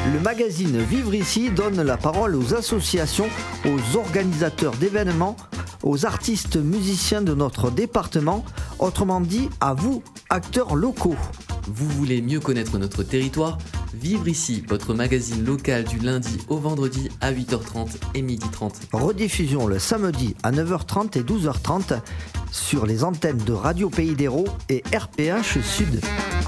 Le magazine Vivre ici donne la parole aux associations, aux organisateurs d'événements, aux artistes musiciens de notre département, autrement dit à vous, acteurs locaux. Vous voulez mieux connaître notre territoire ? Vivre ici, votre magazine local du lundi au vendredi à 8h30 et 12h30. Rediffusion le samedi à 9h30 et 12h30 sur les antennes de Radio Pays d'Hérault et RPH Sud.